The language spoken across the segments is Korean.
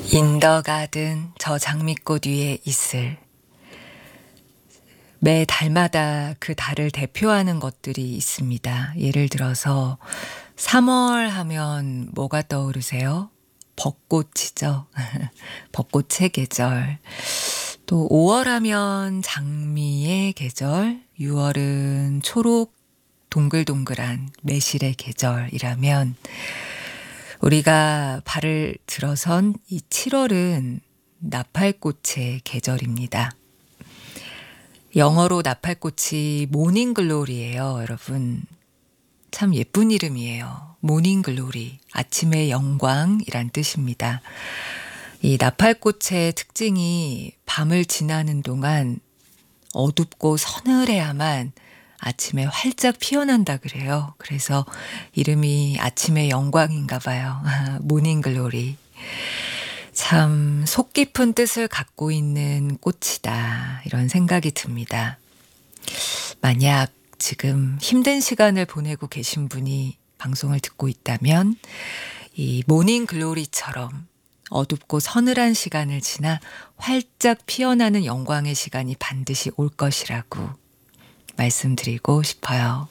인더 가든 저 장미꽃 위에 있을 매 달마다 그 달을 대표하는 것들이 있습니다. 예를 들어서 3월 하면 뭐가 떠오르세요? 벚꽃이죠. 벚꽃의 계절. 또 5월 하면 장미의 계절, 6월은 초록 동글동글한 매실의 계절이라면 우리가 발을 들어선 이 7월은 나팔꽃의 계절입니다. 영어로 나팔꽃이 모닝글로리예요, 여러분. 참 예쁜 이름이에요. 모닝글로리, 아침의 영광이란 뜻입니다. 이 나팔꽃의 특징이 밤을 지나는 동안 어둡고 서늘해야만 아침에 활짝 피어난다 그래요. 그래서 이름이 아침의 영광인가 봐요. 모닝글로리. 참 속 깊은 뜻을 갖고 있는 꽃이다. 이런 생각이 듭니다. 만약 지금 힘든 시간을 보내고 계신 분이 방송을 듣고 있다면 이 모닝글로리처럼 어둡고 서늘한 시간을 지나 활짝 피어나는 영광의 시간이 반드시 올 것이라고 말씀드리고 싶어요.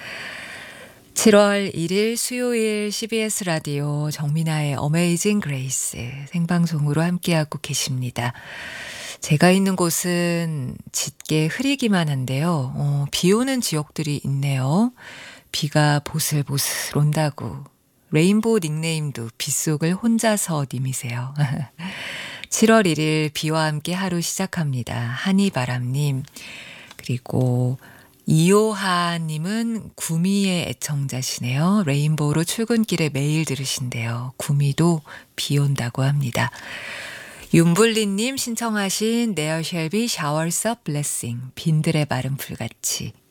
7월 1일 수요일 CBS 라디오 정민아의 어메이징 그레이스 생방송으로 함께하고 계십니다. 제가 있는 곳은 짙게 흐리기만 한데요. 비 오는 지역들이 있네요. 비가 보슬보슬 온다고. 레인보우 닉네임도 빗속을 혼자서 님이세요. 7월 1일 비와 함께 하루 시작합니다. 한이바람님, 그리고 이호하님은 구미의 애청자시네요. 레인보우로 출근길에 매일 들으신대요. 구미도 비 온다고 합니다. 윤블리님 신청하신 There Shall Be Showers of Blessing, 빈들의 마른 풀같이